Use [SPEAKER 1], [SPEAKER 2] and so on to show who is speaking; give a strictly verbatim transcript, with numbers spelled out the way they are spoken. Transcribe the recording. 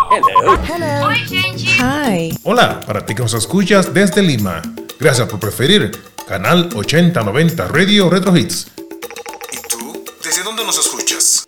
[SPEAKER 1] Hello.
[SPEAKER 2] Hello.
[SPEAKER 3] Oi, gente.
[SPEAKER 2] Hi.
[SPEAKER 4] Hola, para ti que nos escuchas desde Lima. Gracias por preferir Canal ochenta noventa Radio Retro Hits.
[SPEAKER 5] ¿Y tú? ¿Desde dónde nos escuchas?